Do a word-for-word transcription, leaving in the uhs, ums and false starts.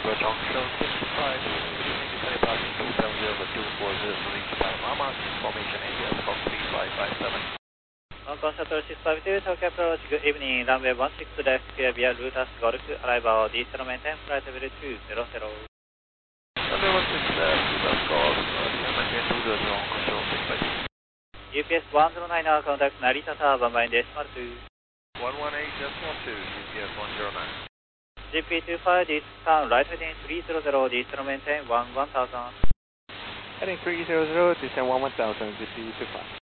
approach on show sixty-five, descending passing two seven zero for two four zero to reach Panama, formation A S Fox three five five seven. Hong Kong Shuttle six five two, Tokyo approach, good evening, runway one six left, clear via Lutas Golf, arrival, diesel maintain, flight level two zero zero. Runway one six left, Lutas Golf, maintain two zero zero, Hong Kong Shuttle six five two. U P S one zero nine, contact Narita Tower, by decimal two. one one eight decimal two, U P S one zero nine. G P two five, discount, right heading three zero zero, diesel maintain one one thousand. Heading three zero zero, descend one one thousand, G P two five.